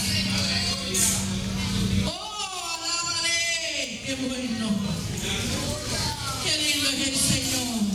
Oh, alábale. Qué bueno. Qué lindo es el Señor.